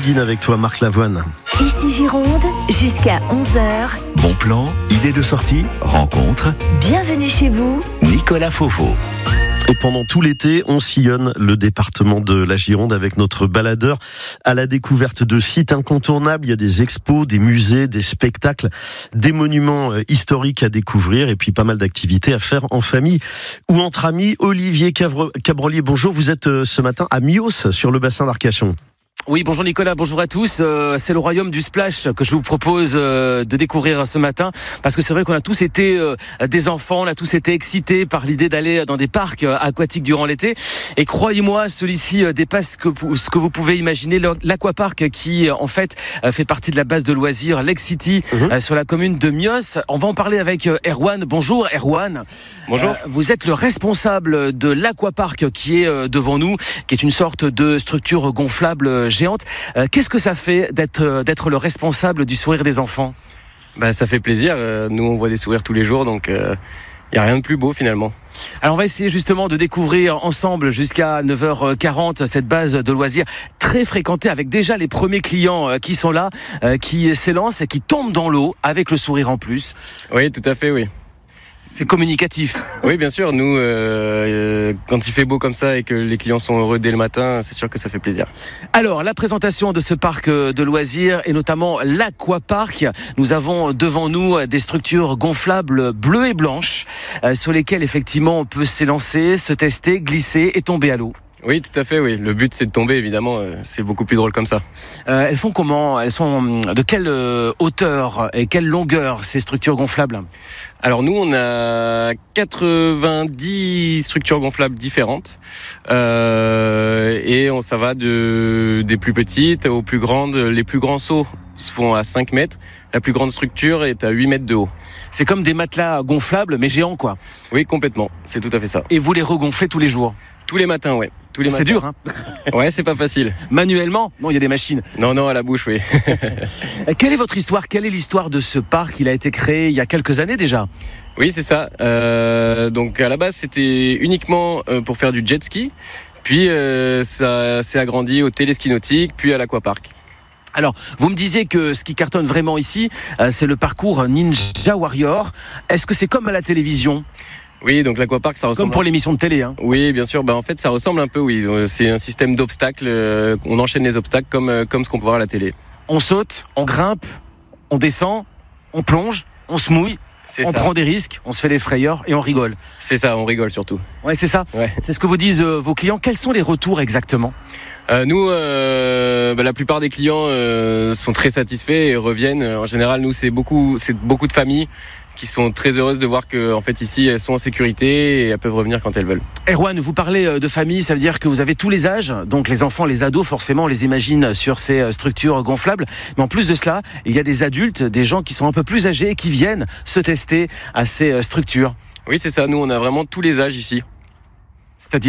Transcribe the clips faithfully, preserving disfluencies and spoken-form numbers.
Guine avec toi, Marc Lavoine. Ici Gironde, jusqu'à onze heures. Bon plan, idée de sortie, rencontre. Bienvenue chez vous, Nicolas Fofo. Et pendant tout l'été, on sillonne le département de la Gironde avec notre baladeur à la découverte de sites incontournables. Il y a des expos, des musées, des spectacles, des monuments historiques à découvrir et puis pas mal d'activités à faire en famille ou entre amis. Olivier Cabrolier, bonjour. Vous êtes ce matin à Mios, sur le bassin d'Arcachon. Oui, bonjour Nicolas, bonjour à tous. Euh, c'est le royaume du splash que je vous propose euh, de découvrir ce matin, parce que c'est vrai qu'on a tous été euh, des enfants, on a tous été excités par l'idée d'aller dans des parcs euh, aquatiques durant l'été. Et croyez-moi, celui-ci euh, dépasse ce que, ce que vous pouvez imaginer. L'aquapark qui, en fait, euh, fait partie de la base de loisirs Lake City, mmh. euh, sur la commune de Mios. On va en parler avec euh, Erwan. Bonjour Erwan. Bonjour. Euh, vous êtes le responsable de l'aquapark qui est euh, devant nous, qui est une sorte de structure gonflable géante. Euh, qu'est-ce que ça fait d'être, euh, d'être le responsable du sourire des enfants ? Bah, ça fait plaisir. Euh, nous, on voit des sourires tous les jours, donc il euh, n'y a rien de plus beau finalement. Alors on va essayer justement de découvrir ensemble jusqu'à neuf heures quarante cette base de loisirs très fréquentée, avec déjà les premiers clients euh, qui sont là, euh, qui s'élancent et qui tombent dans l'eau avec le sourire en plus. Oui, tout à fait, oui. C'est communicatif. Oui, bien sûr. Nous, euh, quand il fait beau comme ça et que les clients sont heureux dès le matin, c'est sûr que ça fait plaisir. Alors, la présentation de ce parc de loisirs et notamment l'aquapark. Nous avons devant nous des structures gonflables bleues et blanches euh, sur lesquelles effectivement on peut s'élancer, se tester, glisser et tomber à l'eau. Oui, tout à fait, oui. Le but, c'est de tomber, évidemment. C'est beaucoup plus drôle comme ça. Euh, elles font comment ? Elles sont de quelle hauteur et quelle longueur, ces structures gonflables ? Alors nous, on a quatre-vingt-dix structures gonflables différentes. Euh, et on, ça va de, des plus petites aux plus grandes. Les plus grands sauts se font à cinq mètres. La plus grande structure est à huit mètres de haut. C'est comme des matelas gonflables, mais géants, quoi. Oui, complètement. C'est tout à fait ça. Et vous les regonflez tous les jours ? Tous les matins, ouais. Tous les c'est matins. dur, hein. Ouais, c'est pas facile. Manuellement ? Non, il y a des machines. Non, non, à la bouche, oui. Quelle est votre histoire ? Quelle est l'histoire de ce parc ? Il a été créé il y a quelques années déjà. Oui, c'est ça. Euh, donc à la base, c'était uniquement pour faire du jet ski. Puis euh, ça s'est agrandi au téléski nautique, puis à l'aquapark. Alors, vous me disiez que ce qui cartonne vraiment ici, euh, c'est le parcours Ninja Warrior. Est-ce que c'est comme à la télévision ? Oui, donc l'aquapark, ça ressemble... Comme pour l'émission de télé, hein. Oui, bien sûr. Bah, en fait, ça ressemble un peu, oui. C'est un système d'obstacles. Euh, on enchaîne les obstacles comme, euh, comme ce qu'on peut voir à la télé. On saute, on grimpe, on descend, on plonge, on se mouille, c'est on ça. prend des risques, on se fait des frayeurs et on rigole. C'est ça, on rigole surtout. Ouais, c'est ça. Ouais. C'est ce que vous disent euh, vos clients. Quels sont les retours exactement ? Euh, nous, euh, bah, la plupart des clients euh, sont très satisfaits et reviennent. En général, nous, c'est beaucoup, c'est beaucoup de familles qui sont très heureuses de voir que, en fait, ici, elles sont en sécurité et elles peuvent revenir quand elles veulent. Erwan, vous parlez de famille, ça veut dire que vous avez tous les âges, donc les enfants, les ados, forcément, on les imagine sur ces structures gonflables. Mais en plus de cela, il y a des adultes, des gens qui sont un peu plus âgés et qui viennent se tester à ces structures. Oui, c'est ça. Nous, on a vraiment tous les âges ici. C'est-à-dire ?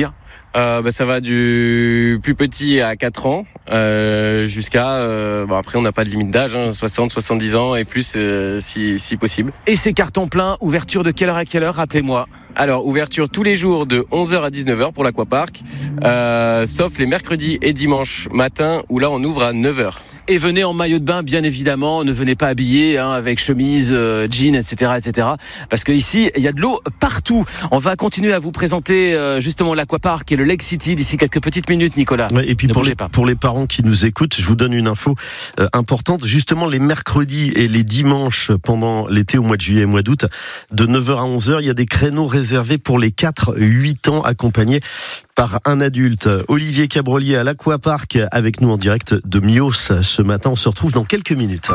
Euh, bah, ça va du plus petit à quatre ans euh, jusqu'à... Euh, bon, après, on n'a pas de limite d'âge, hein, soixante, soixante-dix ans et plus euh, si, si possible. Et ces cartons pleins, ouverture de quelle heure à quelle heure, rappelez-moi ? Alors, ouverture tous les jours de onze heures à dix-neuf heures pour l'aquapark, euh, sauf les mercredis et dimanches matin où là, on ouvre à neuf heures. Et venez en maillot de bain, bien évidemment. Ne venez pas habillé hein, avec chemise, euh, jean, et cetera, et cetera. Parce que ici, il y a de l'eau partout. On va continuer à vous présenter euh, justement l'aquapark et le Lake City d'ici quelques petites minutes, Nicolas. Ouais, et puis ne pour les, pas. pour les parents qui nous écoutent, je vous donne une info euh, importante. Justement, les mercredis et les dimanches pendant l'été, au mois de juillet et mois d'août, de neuf heures à onze heures, il y a des créneaux réservés pour les quatre huit ans accompagnés par un adulte. Olivier Cabrolier à l'aquapark avec nous en direct de Mios ce matin. On se retrouve dans quelques minutes.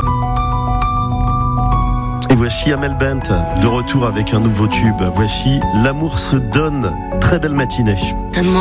Et voici Amel Bent de retour avec un nouveau tube. Voici L'amour se donne. Très belle matinée. Donne-moi